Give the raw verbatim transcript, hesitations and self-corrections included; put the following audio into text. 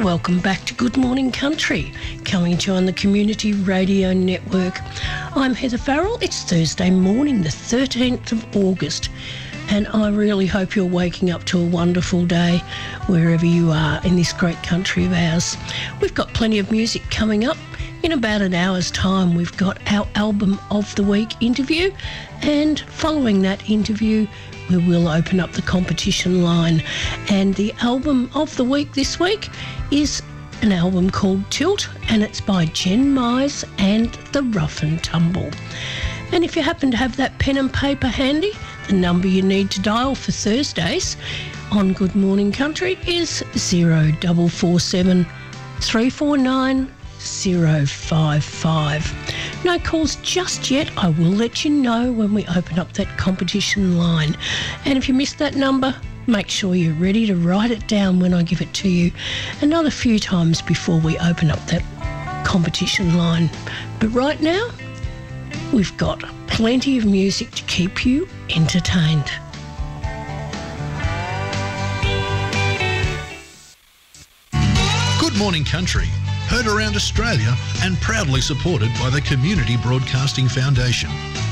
Welcome back to Good Morning Country, coming to you on the Community Radio Network. I'm Heather Farrell. It's Thursday morning, the thirteenth of August, and I really hope you're waking up to a wonderful day wherever you are in this great country of ours. We've got plenty of music coming up. In about an hour's time, we've got our Album of the Week interview, and following that interview, we will open up the competition line. And the Album of the Week this week is an album called Tilt, and it's by Jen Mize and the Rough and Tumble. And if you happen to have that pen and paper handy, the number you need to dial for Thursdays on Good Morning Country is zero four four seven, three four nine, zero five five. No calls just yet. I will let you know when we open up that competition line. And if you missed that number, make sure you're ready to write it down when I give it to you another few times before we open up that competition line. But right now, we've got plenty of music to keep you entertained. Good Morning Country, heard around Australia and proudly supported by the Community Broadcasting Foundation.